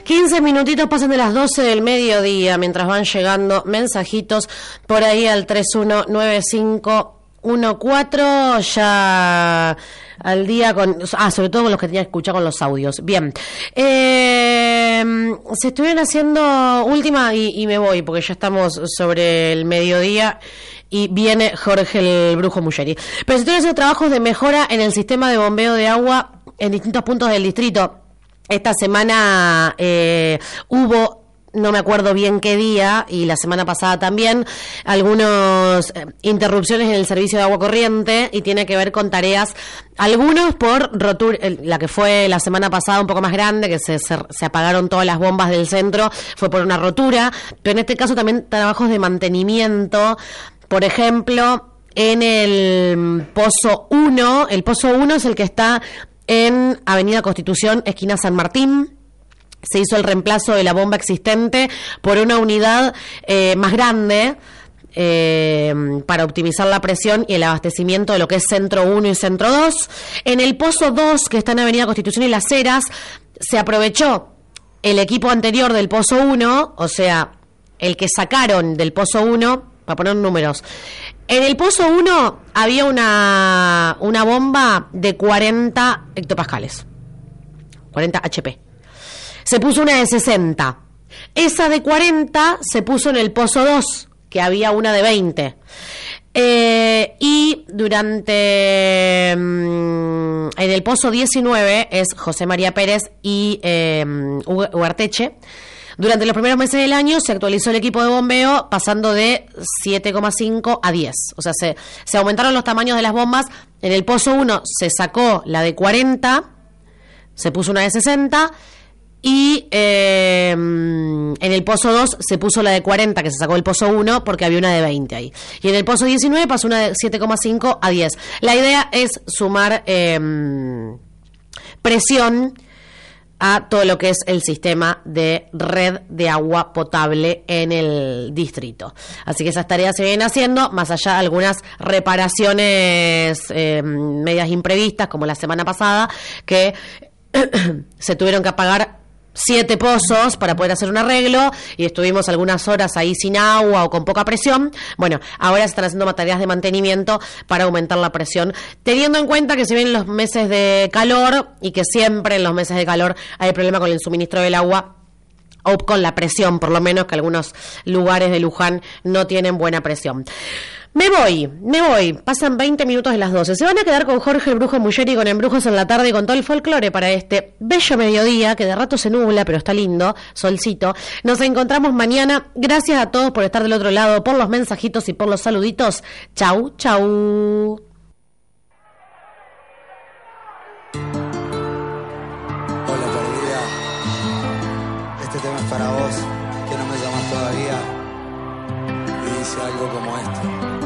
15 minutitos pasan de las 12 del mediodía, mientras van llegando mensajitos por ahí al 319514, ya al día con... sobre todo con los que tenía que escuchar con los audios. Bien. Se estuvieron haciendo última y me voy, porque ya estamos sobre el mediodía y viene Jorge el Brujo Muggeri. Pero se estuvieron haciendo trabajos de mejora en el sistema de bombeo de agua en distintos puntos del distrito. Esta semana hubo, no me acuerdo bien qué día, y la semana pasada también, algunas interrupciones en el servicio de agua corriente, y tiene que ver con tareas, algunos por rotura, la que fue la semana pasada un poco más grande, que se apagaron todas las bombas del centro, fue por una rotura, pero en este caso también trabajos de mantenimiento, por ejemplo, en el Pozo 1, el Pozo 1 es el que está en Avenida Constitución, esquina San Martín. Se hizo el reemplazo de la bomba existente por una unidad más grande para optimizar la presión y el abastecimiento de lo que es Centro 1 y Centro 2. En el Pozo 2, que está en Avenida Constitución y Las Heras, se aprovechó el equipo anterior del Pozo 1, o sea, el que sacaron del Pozo 1, para poner números. En el Pozo 1 había una bomba de 40 hectopascales, 40 HP. Se puso una de 60. Esa de 40 se puso en el Pozo 2, que había una de 20. Y durante... en el Pozo 19 es José María Pérez y Ugarteche. Durante los primeros meses del año se actualizó el equipo de bombeo pasando de 7,5 a 10. O sea, se aumentaron los tamaños de las bombas. En el Pozo 1 se sacó la de 40, se puso una de 60, y en el Pozo 2 se puso la de 40, que se sacó el Pozo 1 porque había una de 20 ahí. Y en el Pozo 19 pasó una de 7,5 a 10. La idea es sumar presión a todo lo que es el sistema de red de agua potable en el distrito. Así que esas tareas se vienen haciendo, más allá de algunas reparaciones medias imprevistas, como la semana pasada, que se tuvieron que apagar 7 pozos para poder hacer un arreglo, y estuvimos algunas horas ahí sin agua o con poca presión. Bueno, ahora se están haciendo tareas de mantenimiento para aumentar la presión, teniendo en cuenta que se vienen los meses de calor y que siempre en los meses de calor hay problema con el suministro del agua, o con la presión, por lo menos, que algunos lugares de Luján no tienen buena presión. Me voy. Pasan 20 minutos de las 12. Se van a quedar con Jorge el Brujo Muggeri, con Embrujos en la Tarde y con todo el folclore para este bello mediodía, que de rato se nubla, pero está lindo, solcito. Nos encontramos mañana. Gracias a todos por estar del otro lado, por los mensajitos y por los saluditos. Chau, chau. Hola, perdida. Este tema es para vos, que no me llamas todavía. Y dice algo como esto.